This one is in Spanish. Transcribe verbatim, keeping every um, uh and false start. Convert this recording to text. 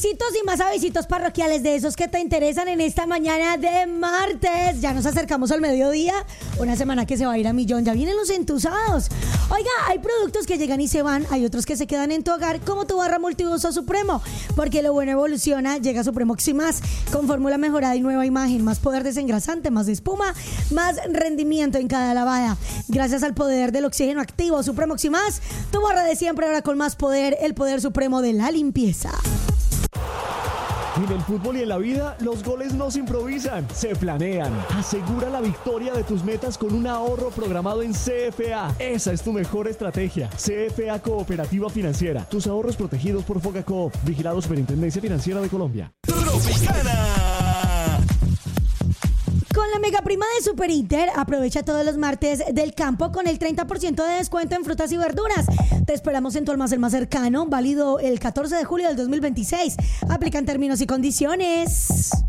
avisitos y más avisitos parroquiales de esos que te interesan en esta mañana de martes. Ya nos acercamos al mediodía, una semana que se va a ir a millón. Ya vienen los entusados. Oiga, hay productos que llegan y se van, hay otros que se quedan en tu hogar, como tu barra multiuso Supremo, porque lo bueno evoluciona. Llega Supremo Oximás con fórmula mejorada y nueva imagen, más poder desengrasante, más espuma, más rendimiento en cada lavada. Gracias al poder del oxígeno activo Supremo Oximás, tu barra de siempre ahora con más poder, el poder supremo de la limpieza. En el fútbol y en la vida, los goles no se improvisan, se planean. Asegura la victoria de tus metas con un ahorro programado en C F A. Esa es tu mejor estrategia. C F A Cooperativa Financiera. Tus ahorros protegidos por Fogacoop. Vigilado Superintendencia Financiera de Colombia. Tropicana. Con la mega prima de Super Inter, aprovecha todos los martes del campo con el treinta por ciento de descuento en frutas y verduras. Te esperamos en tu almacén más cercano, válido el catorce de julio del dos mil veintiséis. Aplican términos y condiciones.